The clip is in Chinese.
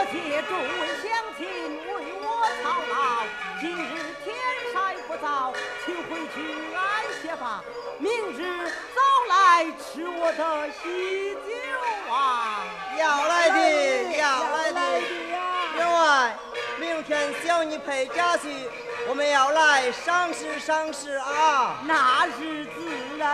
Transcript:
谢众位乡亲为我操劳，今日天晒不早，请回去安歇吧。明日早来吃我的喜酒啊！ 要来的，要来的。员外，明天叫你陪家去，我们要来赏识赏识啊！ 那是自然。